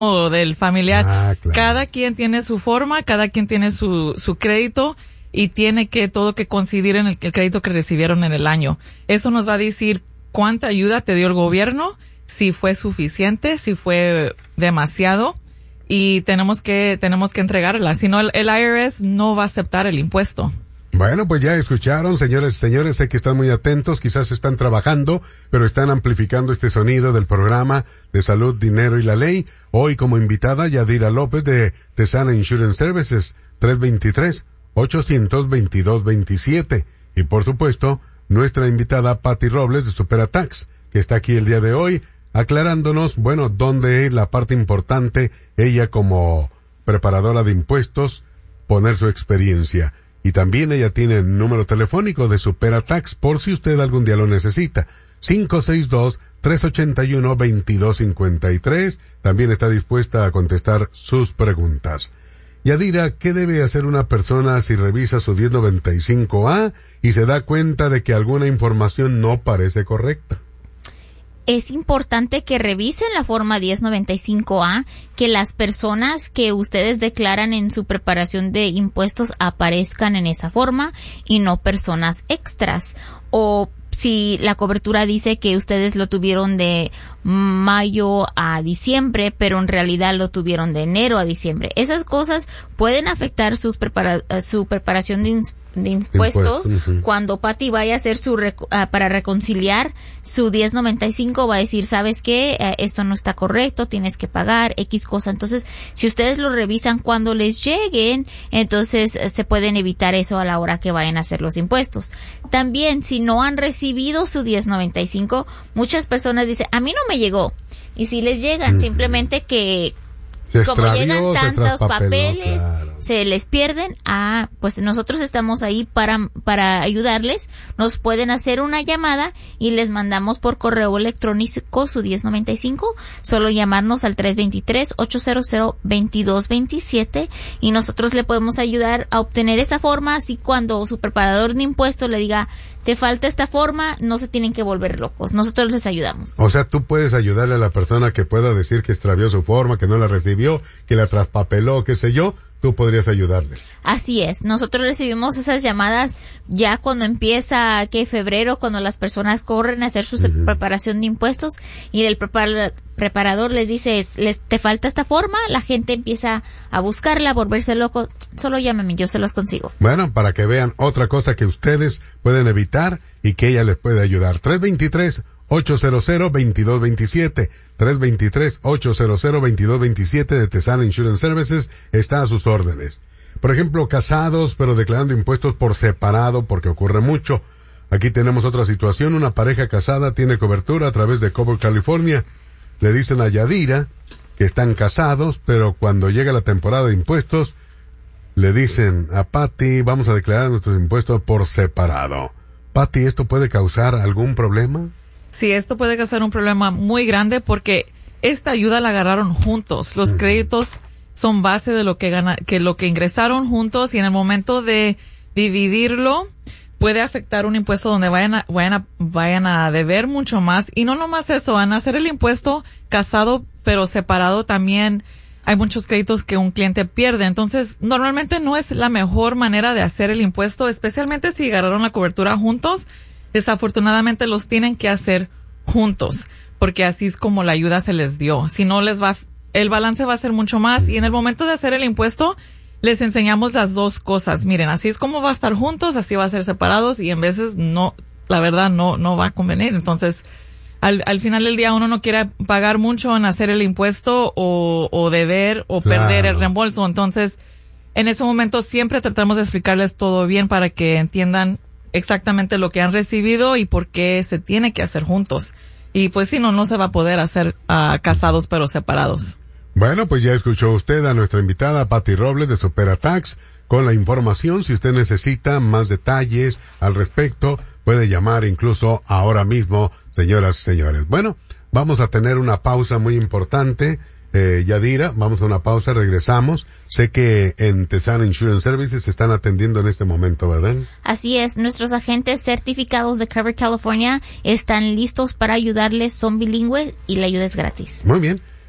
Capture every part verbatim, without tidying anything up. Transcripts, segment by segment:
o del familiar. Ah, claro. Cada quien tiene su forma, cada quien tiene su, su crédito y tiene que todo que coincidir en el, el crédito que recibieron en el año. Eso nos va a decir cuánta ayuda te dio el gobierno, si fue suficiente, si fue demasiado, y tenemos que, tenemos que entregarla. Si no, el, el I R S no va a aceptar el impuesto. Bueno, pues ya escucharon, señores y señores, sé que están muy atentos, quizás están trabajando, pero están amplificando este sonido del programa de Salud, Dinero y la Ley. Hoy como invitada, Yadira López de Tesana Insurance Services, tres dos tres, ocho dos dos, dos dos siete. Y por supuesto, nuestra invitada Patti Robles de Superatax, que está aquí el día de hoy, aclarándonos, bueno, dónde es la parte importante, ella como preparadora de impuestos, poner su experiencia. Y también ella tiene el número telefónico de Superatax por si usted algún día lo necesita. cinco seis dos, tres ocho uno, dos dos cinco tres. También está dispuesta a contestar sus preguntas. Yadira, ¿qué debe hacer una persona si revisa su diez noventa y cinco A y se da cuenta de que alguna información no parece correcta? Es importante que revisen la forma diez noventa y cinco A, que las personas que ustedes declaran en su preparación de impuestos aparezcan en esa forma y no personas extras. O si la cobertura dice que ustedes lo tuvieron de mayo a diciembre, pero en realidad lo tuvieron de enero a diciembre. Esas cosas pueden afectar sus prepara- su preparación de, ins- de impuestos. Impuesto. Uh-huh. Cuando Patti vaya a hacer su rec- uh, para reconciliar su diez noventa y cinco, va a decir, ¿sabes qué? Uh, esto no está correcto, tienes que pagar X cosa. Entonces, si ustedes lo revisan cuando les lleguen, entonces uh, se pueden evitar eso a la hora que vayan a hacer los impuestos. También, si no han recibido su diez noventa y cinco, muchas personas dicen, a mí no me llegó. Y si les llegan, uh-huh. simplemente que se como extravió, llegan tantos papeles, claro. se les pierden, ah, pues nosotros estamos ahí para, para ayudarles. Nos pueden hacer una llamada y les mandamos por correo electrónico su diez noventa y cinco. Solo llamarnos al tres dos tres, ocho cero cero, dos dos dos siete y nosotros le podemos ayudar a obtener esa forma. Así cuando su preparador de impuestos le diga, te falta esta forma, no se tienen que volver locos. Nosotros les ayudamos. O sea, tú puedes ayudarle a la persona que pueda decir que extravió su forma, que no la recibió, que la traspapeló, qué sé yo. Tú podrías ayudarle. Así es. Nosotros recibimos esas llamadas ya cuando empieza, que febrero, cuando las personas corren a hacer su uh-huh. preparación de impuestos y el prepar- preparador les dice, les, te falta esta forma, la gente empieza a buscarla, a volverse loco. Solo llámame, yo se los consigo. Bueno, para que vean otra cosa que ustedes pueden evitar y que ella les puede ayudar. tres dos tres, ocho cero cero, dos dos dos siete. tres dos tres, ocho cero cero, dos dos dos siete de Tesana Insurance Services está a sus órdenes. Por ejemplo, casados pero declarando impuestos por separado, porque ocurre mucho. Aquí tenemos otra situación. Una pareja casada tiene cobertura a través de Cobo California. Le dicen a Yadira que están casados, pero cuando llega la temporada de impuestos, le dicen a Patti, vamos a declarar nuestros impuestos por separado. Patti, ¿esto puede causar algún problema? Sí, esto puede causar un problema muy grande porque esta ayuda la agarraron juntos. Los uh-huh. créditos son base de lo que gana, que lo que ingresaron juntos, y en el momento de dividirlo puede afectar un impuesto donde vayan a, vayan a, vayan a deber mucho más. Y no nomás eso, van a hacer el impuesto casado pero separado también. Hay muchos créditos que un cliente pierde. Entonces, normalmente no es la mejor manera de hacer el impuesto, especialmente si agarraron la cobertura juntos. Desafortunadamente los tienen que hacer juntos, porque así es como la ayuda se les dio. Si no, les va, el balance va a ser mucho más. Y en el momento de hacer el impuesto, les enseñamos las dos cosas. Miren, así es como va a estar juntos, así va a ser separados, y en veces no, la verdad no, no va a convenir. Entonces, al, al final del día uno no quiere pagar mucho en hacer el impuesto o, o deber o claro. perder el reembolso. Entonces, en ese momento siempre tratamos de explicarles todo bien para que entiendan exactamente lo que han recibido y por qué se tiene que hacer juntos. Y pues si no, no se va a poder hacer uh, casados pero separados. Bueno, pues ya escuchó usted a nuestra invitada Patti Robles de Superatax con la información. Si usted necesita más detalles al respecto, puede llamar incluso ahora mismo, señoras y señores. Bueno, vamos a tener una pausa muy importante. Eh, Yadira, vamos a una pausa, regresamos. Sé que en Tesana Insurance Services se están atendiendo en este momento, ¿verdad? Así es, nuestros agentes certificados de Cover California están listos para ayudarles, son bilingües y la ayuda es gratis. Muy bien,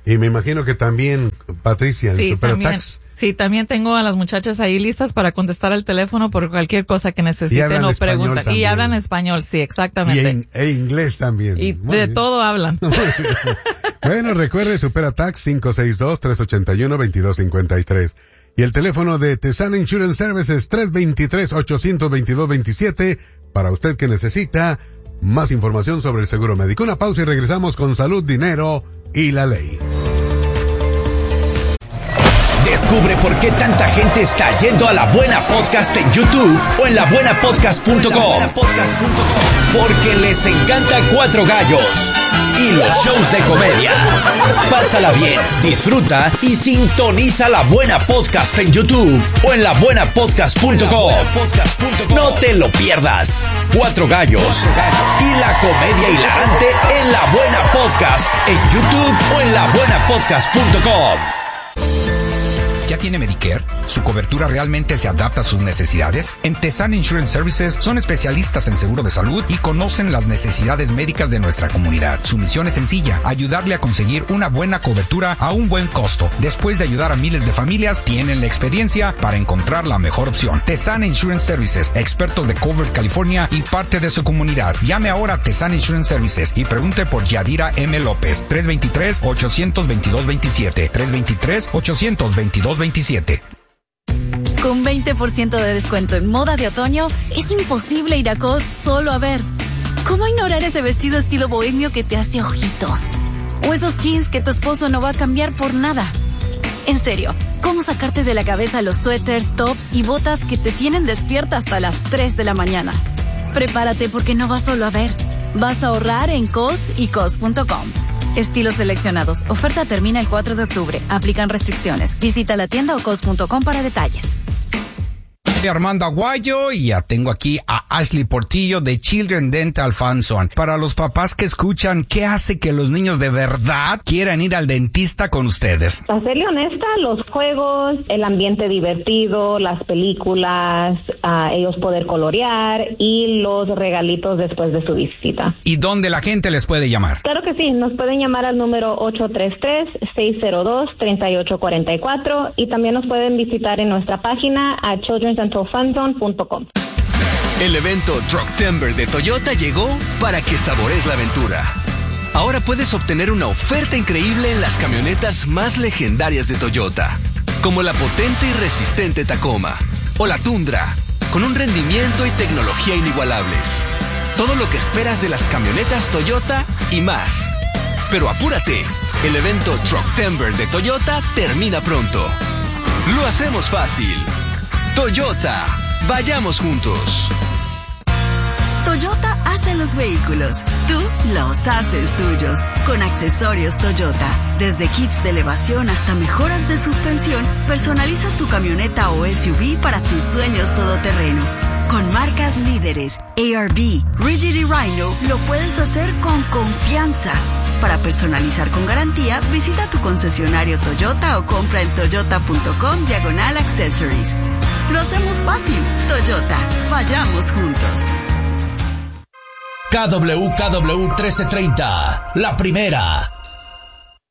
Y me imagino que también, Patricia, sí, en Supertax. Sí, también tengo a las muchachas ahí listas para contestar al teléfono por cualquier cosa que necesiten o pregunten. Y hablan español, sí, exactamente. Y en, e inglés también. Y Muy de bien. Todo hablan. Bueno, recuerde Supertax cinco seis dos, tres ocho uno, dos dos cinco tres. Y el teléfono de Tesana Insurance Services tres dos tres, ocho dos dos, dos siete para usted que necesita más información sobre el seguro médico. Una pausa y regresamos con Salud, Dinero y la Ley. Descubre por qué tanta gente está yendo a La Buena Podcast en YouTube o en la buena podcast punto com. Porque les encanta Cuatro Gallos y los shows de comedia. Pásala bien, disfruta y sintoniza La Buena Podcast en YouTube o en la buena podcast punto com. No te lo pierdas. Cuatro Gallos y la comedia hilarante en La Buena Podcast en YouTube o en la buena podcast punto com. ¿Ya tiene Medicare? ¿Su cobertura realmente se adapta a sus necesidades? En Tesana Insurance Services son especialistas en seguro de salud y conocen las necesidades médicas de nuestra comunidad. Su misión es sencilla, ayudarle a conseguir una buena cobertura a un buen costo. Después de ayudar a miles de familias, tienen la experiencia para encontrar la mejor opción. Tesana Insurance Services, expertos de Cover California y parte de su comunidad. Llame ahora a Tesana Insurance Services y pregunte por Yadira M. López. tres dos tres, ocho dos dos, dos siete. tres dos tres, ocho dos dos, dos veintisiete. Con veinte por ciento de descuento en moda de otoño, es imposible ir a Cos solo a ver. ¿Cómo ignorar ese vestido estilo bohemio que te hace ojitos? O esos jeans que tu esposo no va a cambiar por nada. En serio, ¿cómo sacarte de la cabeza los suéteres, tops y botas que te tienen despierta hasta las tres de la mañana? Prepárate porque no vas solo a ver. Vas a ahorrar en Cos y Cos punto com. Estilos seleccionados. Oferta termina el cuatro de octubre. Aplican restricciones. Visita la tienda o cos punto com para detalles. Armando Aguayo y ya tengo aquí a Ashley Portillo de Children Dental Fanzone. Para los papás que escuchan, ¿qué hace que los niños de verdad quieran ir al dentista con ustedes? Para serle honesta, los juegos, el ambiente divertido, las películas, uh, ellos poder colorear y los regalitos después de su visita. ¿Y dónde la gente les puede llamar? Claro que sí, nos pueden llamar al número ocho tres tres, seis cero dos, tres ocho cuatro cuatro y también nos pueden visitar en nuestra página a children's dental fanzone punto com. El evento Trucktember de Toyota llegó para que sabores la aventura. Ahora puedes obtener una oferta increíble en las camionetas más legendarias de Toyota, como la potente y resistente Tacoma o la Tundra, con un rendimiento y tecnología inigualables. Todo lo que esperas de las camionetas Toyota y más. Pero apúrate, el evento Trucktember de Toyota termina pronto. Lo hacemos fácil. Toyota, vayamos juntos. Toyota hace los vehículos, tú los haces tuyos. Con accesorios Toyota, desde kits de elevación hasta mejoras de suspensión, personalizas tu camioneta o S U V para tus sueños todoterreno. Con marcas líderes, A R B, Rigid y Rhino, lo puedes hacer con confianza. Para personalizar con garantía, visita tu concesionario Toyota o compra en toyota punto com diagonal accessories. Lo hacemos fácil. Toyota, vayamos juntos. K W K W trece treinta, la primera,